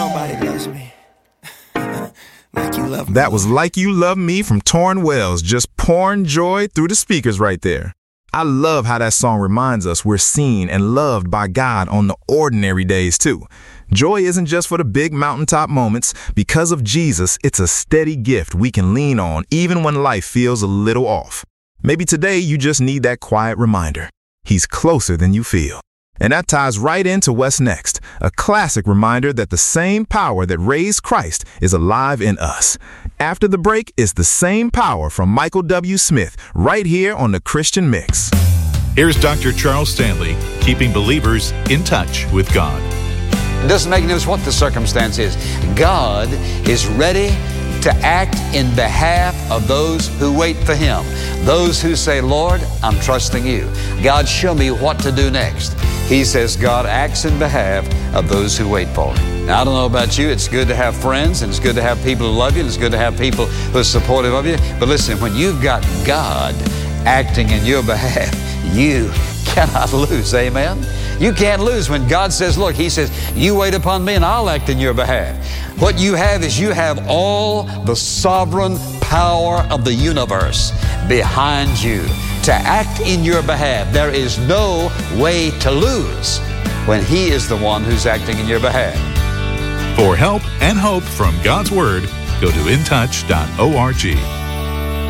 Nobody loves me like you love me. That was Like You Love Me from Torrin Wells, just pouring joy through the speakers right there. I love how that song reminds us we're seen and loved by God on the ordinary days too. Joy isn't just for the big mountaintop moments. Because of Jesus, it's a steady gift we can lean on even when life feels a little off. Maybe today you just need that quiet reminder. He's closer than you feel. And that ties right into what's next, a classic reminder that the same power that raised Christ is alive in us. After the break is the same power from Michael W. Smith, right here on the Christian Mix. Here's Dr. Charles Stanley, keeping believers in touch with God. It doesn't make any difference what the circumstance is. God is ready to act in behalf of those who wait for Him. Those who say, Lord, I'm trusting you. God, show me what to do next. He says God acts in behalf of those who wait for Him. Now, I don't know about you. It's good to have friends, and it's good to have people who love you, and it's good to have people who are supportive of you. But listen, when you've got God acting in your behalf, you cannot lose. Amen? You can't lose when God says, look, He says, you wait upon me and I'll act in your behalf. What you have is you have all the sovereign power of the universe behind you to act in your behalf. There is no way to lose when He is the one who's acting in your behalf. For help and hope from God's Word, go to intouch.org.